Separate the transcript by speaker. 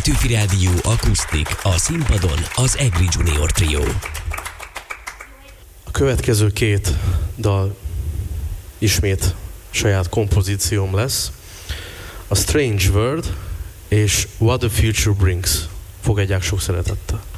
Speaker 1: Petőfi Rádió akusztik, a színpadon az Egri Junior Trio.
Speaker 2: A következő két dal ismét saját kompozícióm lesz. A Strange World és What the Future Brings. Fogadják sok szeretettel.